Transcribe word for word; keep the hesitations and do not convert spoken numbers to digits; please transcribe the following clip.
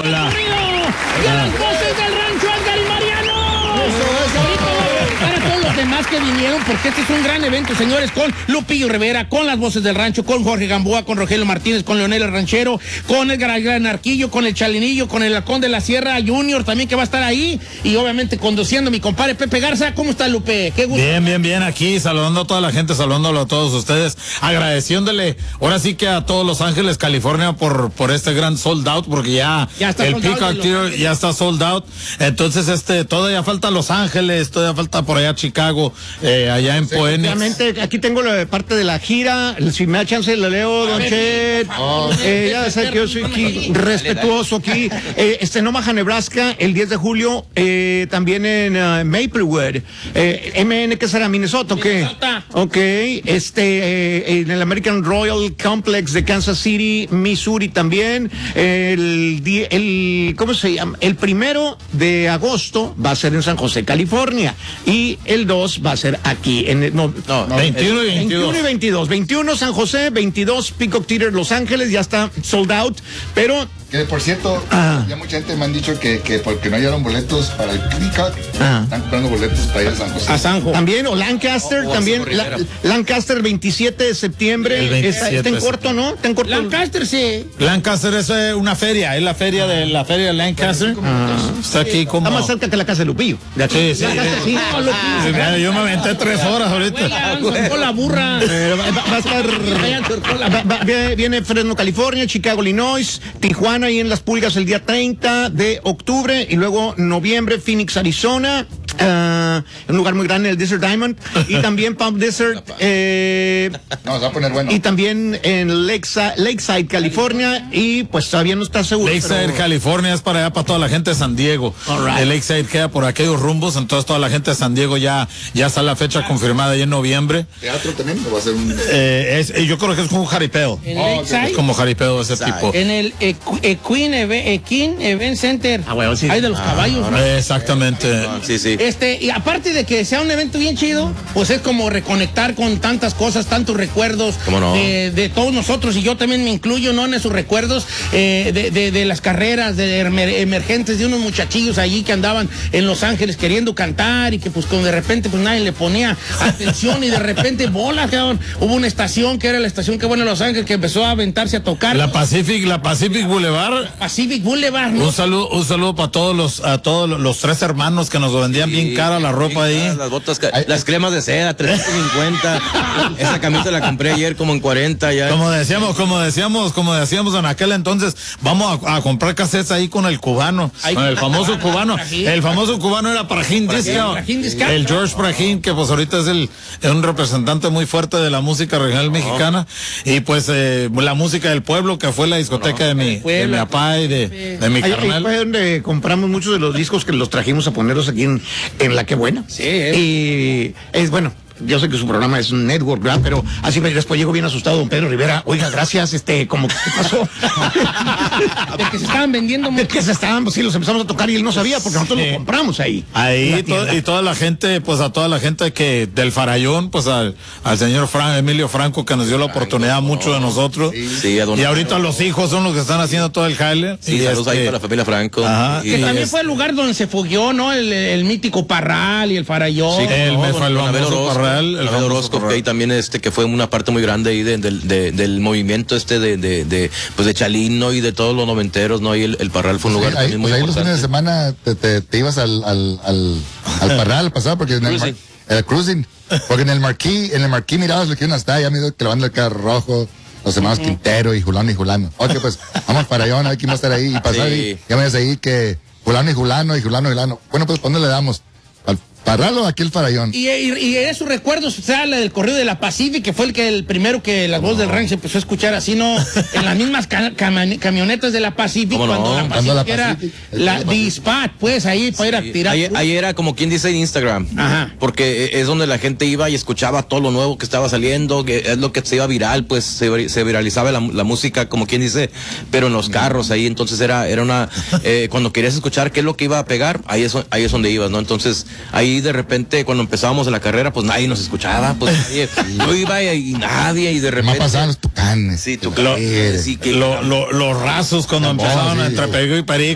Hola. Y a las voces del rancho, Edgar y Mariano. Eso, eso. Para todos los demás que vinieron, porque este es un gran evento, señores, con Lupillo Rivera, con las voces del rancho, con Jorge Gamboa, con Rogelio Martínez, con Leonel el Ranchero, con Edgar Gran Arquillo, con el Chalinillo, con el Halcón de la Sierra Junior también, que va a estar ahí, y obviamente conduciendo mi compadre Pepe Garza. ¿Cómo está, Lupe? Qué gusto. Bien, bien, bien, aquí saludando a toda la gente, saludándolo a todos ustedes, agradeciéndole ahora sí que a todos Los Ángeles, California, por por este gran sold out, porque ya, ya está el Peacock Theater ya está sold out. Entonces, este, todavía falta Los Ángeles, todavía falta por allá Chicago, eh, allá en Phoenix. Obviamente, aquí tengo la parte de la gira, si me da chance le leo, Don Chet. Oh, eh, ya sé que yo soy aquí respetuoso aquí. Eh, este, en Omaha, Nebraska, el diez de julio, eh, también en uh, Maplewood. Eh, M N, ¿qué será? ¿Minnesota o qué? Minnesota. Ok, este, eh, en el American Royal Complex de Kansas City, Missouri también. El, el, ¿cómo se llama? El primero de agosto va a ser en San José, California. Y el dos va a ser aquí. En el, no, no, no, veintiuno y veintidós. veintiuno y veintidós. veintiuno San José, veintidós Peacock Theater Los Ángeles, ya está sold out. Pero que por cierto, ah. ya mucha gente me han dicho que, que porque no hallaron boletos para el Peacock, ah. están comprando boletos para ir a San José. A San José. También, o Lancaster, o, o también. La, Lancaster, veintisiete de septiembre. El veintisiete, está, está en corto, ¿no? Está en corto. Lancaster, sí. Lancaster es eh, una feria, es la feria de la feria de Lancaster. Ah. Está aquí como. Está más cerca que la casa de Lupillo. De sí, sí. Lancaster, sí. No, Lupillo. Ah, yo me aventé tres horas ahorita. Con la burra. Eh, va, va a estar. va, va, viene Fresno, California, Chicago, Illinois, Tijuana y en Las Pulgas el día treinta de octubre y luego noviembre Phoenix, Arizona, uh, un lugar muy grande, el Desert Diamond, y también Palm Desert, eh, no, se va a poner bueno. Y también en Lakeside, Lakeside, California, y pues todavía no está seguro. Lakeside, pero... California es para allá, para toda la gente de San Diego. Right. El Lakeside queda por aquellos rumbos, entonces toda la gente de San Diego ya, ya está la fecha confirmada ahí en noviembre. ¿Teatro también? ¿O va a ser un...? Eh, es, yo creo que es como un jaripeo. ¿En oh, Lakeside? Es como jaripeo de ese Lakeside. Tipo. En el Equine Event, Event Center. Ah, bueno, sí. Hay de los ah, caballos. ¿no? Exactamente. Ah, sí, sí. Este, y aparte de que sea un evento bien chido, pues es como reconectar con tantas cosas, tantos recuerdos no? de, de todos nosotros, y yo también me incluyo, ¿no? En esos recuerdos eh, de, de, de las carreras de emergentes de unos muchachillos allí que andaban en Los Ángeles queriendo cantar y que pues con de repente pues nadie le ponía atención y de repente bola, cabrón. Hubo una estación que era la estación que bueno en Los Ángeles que empezó a aventarse a tocar. La Pacific, la Pacific Boulevard. Pacific Boulevard, ¿no? Un saludo, un saludo para todos los, a todos los tres hermanos que nos vendían sí, bien cara la ropa ahí. Las botas, las cremas de seda, tres cincuenta. Esa camisa la compré ayer como en cuarenta ya. Como decíamos, como decíamos, como decíamos en aquel entonces, vamos a, a comprar cassettes ahí con el cubano, ahí, con el famoso cubano. El famoso cubano era Prajín Discount. El George Prajín, que pues ahorita es el es un representante muy fuerte de la música regional mexicana. No. Y pues eh, la música del pueblo, que fue la discoteca no, de mi de mi papá y de, sí. de mi ahí, carnal. Ahí fue donde compramos muchos de los discos que los trajimos a ponerlos aquí en, en La Que Buena. Sí, eh. Y es bueno. Yo sé que su programa es un network, ¿verdad? Pero así me después llegó bien asustado don Pedro Rivera. Oiga, gracias, este, como que ¿qué pasó? De que se estaban vendiendo mucho. De que se estaban, pues sí, los empezamos a tocar y él no sabía porque nosotros sí. lo compramos ahí. Ahí, to y toda la gente, pues a toda la gente que del Farallón, pues al, al señor Fran, Emilio Franco, que nos dio la oportunidad Franco, mucho no. de nosotros. Sí, sí, y ahorita Franco. Los hijos son los que están haciendo todo el jale. Sí, y saludos este... ahí para la familia Franco. Ajá. Que y también es... fue el lugar donde se fogueó, ¿no? El, el mítico Parral y el Farallón. Sí, el, no, el, el famoso Parral, el famoso que ahí también este que fue una parte muy grande ahí de, de, de, del movimiento este de, de, de pues de Chalino y de todos los noventeros, no, y el, el Parral fue un lugar sí, ahí, muy pues ahí importante. Los fines de semana te, te, te ibas al al, al, al Parral pasado porque en el, mar, el cruising, porque en el Marquí, en el Marquí mirabas lo que uno está, ya miro que la banda del carro rojo, los hermanos Quintero y Julano y Julano. Ok, pues vamos para allá, hay que estar ahí y pasar sí. y ya me ves ahí que Julano y Julano y Julano y Julano. Bueno, pues ¿dónde le damos? Parralo aquí el Farallón. Y, y, y esos recuerdos, o sea, la del corrido de la Pacific, que fue el que el primero que la voz no. del rancho empezó a escuchar así, ¿no? En las mismas ca cam camionetas de la Pacific, cuando no? la Pacific cuando la era Pacific, la D-Spot, pues ahí para sí. ir a tirar. Ahí, ahí era como quien dice en Instagram. Ajá. Porque es donde la gente iba y escuchaba todo lo nuevo que estaba saliendo, que es lo que se iba viral, pues se, se viralizaba la, la música, como quien dice, pero en los carros ahí, entonces era, era una, eh, cuando querías escuchar qué es lo que iba a pegar, ahí es, ahí es donde ibas, ¿no? Entonces, ahí de repente, cuando empezábamos en la carrera, pues nadie nos escuchaba, pues nadie, yo iba y, y nadie, y de repente. Me pasaban los tucanes. Sí, tucanes. Lo, sí, que, lo, lo, los rasos cuando empezaban sí, entre Perico y Perico.